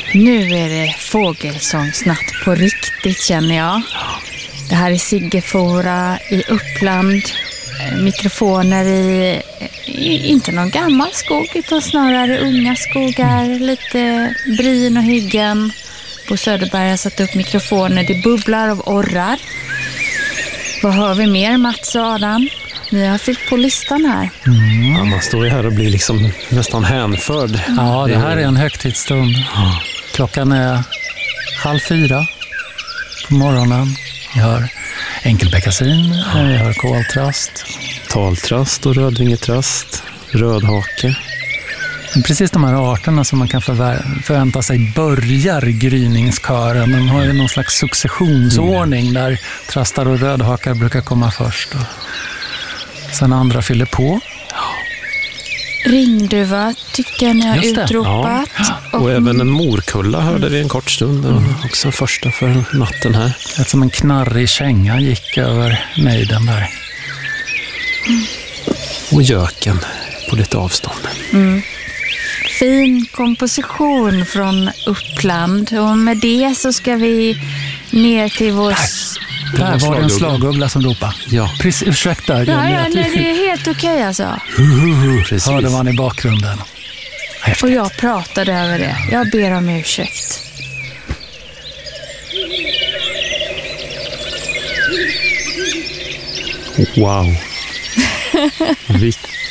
Nu är det fågelsångsnatt på riktigt, känner jag. Det här är Siggefora i Uppland. Mikrofoner i inte någon gammal skog utan snarare unga skogar. Lite bryn och hyggen. Bo Söderberg har satt upp mikrofoner. Det bubblar av orrar. Vad hör vi mer, Mats och Adam? Ni har fyllt på listan här. Ja, man står ju här och blir liksom nästan hänförd. Ja, det här är en högtidsstund. Klockan är 3:30 på morgonen. Vi hör enkelbeckasin, vi hör koltrast. Taltrast och rödvingetrast, rödhake. Precis de här arterna som man kan förvänta sig börjar gryningskören. De har ju någon slags successionsordning där trastar och rödhakar brukar komma först. Och sen andra fyller på. Ringduva tycker jag ni har utropat. Ja. Och även en morkulla hörde vi en kort stund. Och också första för natten här. Det som en knarrig känga gick över nejden där. Och göken på lite avstånd. Fin komposition från Uppland. Och med det så ska vi ner till vår... Där var det en slaguggla som ropade. Ja. Precis, ursäkta. Nej, det är helt okej alltså. Precis. Hörde man i bakgrunden. Häftigt. Och jag pratade över det. Jag ber om ursäkt. Wow.